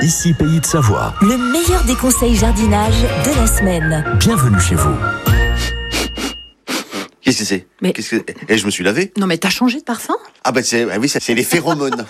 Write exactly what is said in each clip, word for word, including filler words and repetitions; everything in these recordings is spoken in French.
Ici Pays de Savoie. Le meilleur des conseils jardinage de la semaine. Bienvenue chez vous. Qu'est-ce que c'est? Mais... Qu'est-ce que... Eh, je me suis lavé. Non mais t'as changé de parfum? Ah bah c'est, ah oui, ça, c'est les phéromones.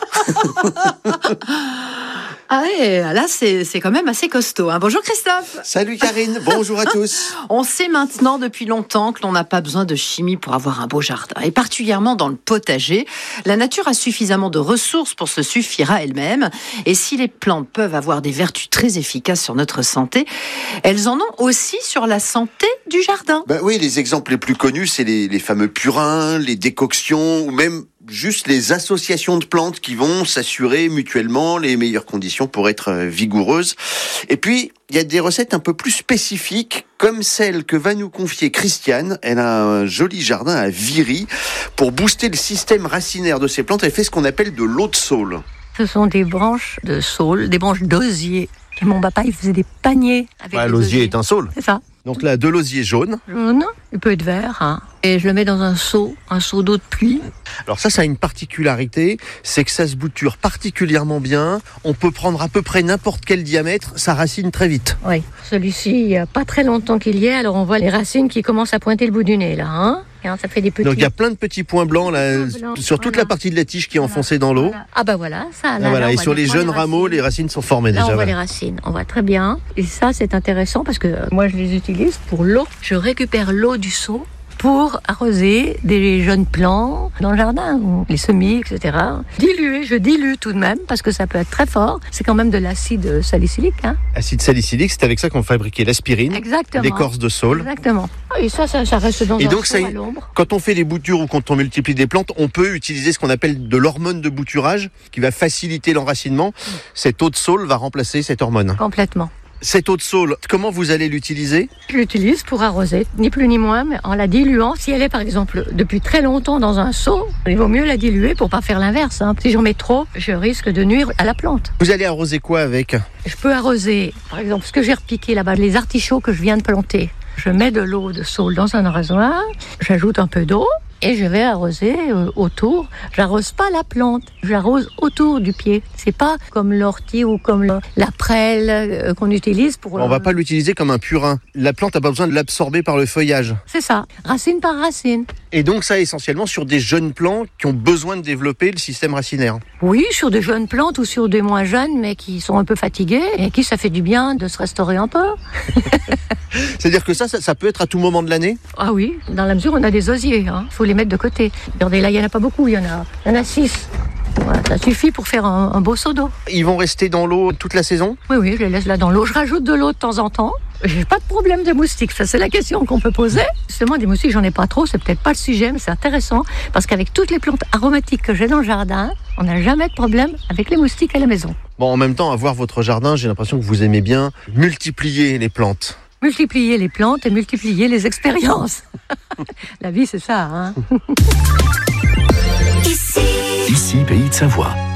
Ah ouais, là c'est, c'est quand même assez costaud. Hein. Bonjour Christophe. Salut Karine, bonjour à tous. On sait maintenant depuis longtemps que l'on n'a pas besoin de chimie pour avoir un beau jardin. Et particulièrement dans le potager, la nature a suffisamment de ressources pour se suffire à elle-même. Et si les plantes peuvent avoir des vertus très efficaces sur notre santé, elles en ont aussi sur la santé du jardin. Ben oui, les exemples les plus connus, c'est les, les fameux purins, les décoctions, ou même juste les associations de plantes qui vont s'assurer mutuellement les meilleures conditions pour être vigoureuses. Et puis, il y a des recettes un peu plus spécifiques, comme celle que va nous confier Christiane. Elle a un joli jardin à Viry. Pour booster le système racinaire de ses plantes, elle fait ce qu'on appelle de l'eau de saule. Ce sont des branches de saule, des branches d'osier. Et mon papa, il faisait des paniers avec Ouais, des l'osier osiers. est un saule. C'est ça. Donc là, de l'osier jaune. Jaune, il peut être vert. Hein. Et je le mets dans un seau, un seau d'eau de pluie. Alors ça, ça a une particularité, c'est que ça se bouture particulièrement bien. On peut prendre à peu près n'importe quel diamètre, ça racine très vite. Oui. Celui-ci, il n'y a pas très longtemps qu'il y est, alors on voit les racines qui commencent à pointer le bout du nez, là. Hein. Et alors, ça fait des petits... Donc il y a plein de petits points blancs là, Points blancs, sur toute voilà. la partie de la tige qui est Voilà. enfoncée dans l'eau. Voilà. Ah bah voilà, ça. Là, Ah, là, voilà. on Et va sur les voir jeunes rameaux, les racines sont formées Là, déjà. on voit voilà. les racines, on voit très bien. Et ça, c'est intéressant parce que euh, moi, je les utilise pour l'eau. Je récupère l'eau du seau pour arroser des jeunes plants dans le jardin, ou les semis, et cetera. Diluer, je dilue tout de même parce que ça peut être très fort. C'est quand même de l'acide salicylique. Hein. Acide salicylique, c'est avec ça qu'on fabriquait l'aspirine, Exactement. l'écorce de saule. Exactement. Et ça, ça, ça reste dans Et un donc, seau ça, à l'ombre. quand on fait des boutures ou quand on multiplie des plantes, on peut utiliser ce qu'on appelle de l'hormone de bouturage qui va faciliter l'enracinement. Cette eau de saule va remplacer cette hormone. Complètement. Cette eau de saule, comment vous allez l'utiliser? Je l'utilise pour arroser, ni plus ni moins, mais en la diluant. Si elle est, par exemple, depuis très longtemps dans un seau, il vaut mieux la diluer pour pas faire l'inverse. Hein. Si j'en mets trop, je risque de nuire à la plante. Vous allez arroser quoi avec? Je peux arroser, par exemple, ce que j'ai repiqué là-bas, les artichauts que je viens de planter. Je mets de l'eau de saule dans un arrosoir, j'ajoute un peu d'eau et je vais arroser euh, autour. J'arrose pas la plante, j'arrose autour du pied. C'est pas comme l'ortie ou comme le, la prêle euh, qu'on utilise pour... On va pas l'utiliser comme un purin. La plante n'a pas besoin de l'absorber par le feuillage. C'est ça, racine par racine. Et donc ça essentiellement sur des jeunes plants qui ont besoin de développer le système racinaire. Oui, sur des jeunes plantes ou sur des moins jeunes, mais qui sont un peu fatiguées et qui ça fait du bien de se restaurer un peu. C'est-à-dire que ça, ça, ça peut être à tout moment de l'année? Ah oui, dans la mesure où on a des osiers, il hein. faut les mettre de côté. Regardez, là, il n'y en a pas beaucoup, il y en a, il y en a six. Voilà, ça suffit pour faire un, un beau seau d'eau. Ils vont rester dans l'eau toute la saison? Oui, oui, je les laisse là dans l'eau. Je rajoute de l'eau de temps en temps. J'ai pas de problème de moustiques, ça c'est la question qu'on peut poser. Justement, des moustiques, j'en ai pas trop, c'est peut-être pas le sujet, mais c'est intéressant parce qu'avec toutes les plantes aromatiques que j'ai dans le jardin, on n'a jamais de problème avec les moustiques à la maison. Bon, en même temps, à voir votre jardin, j'ai l'impression que vous aimez bien multiplier les plantes. Multiplier les plantes et multiplier les expériences. La vie, c'est ça, hein. Ici, Ici Pays de Savoie.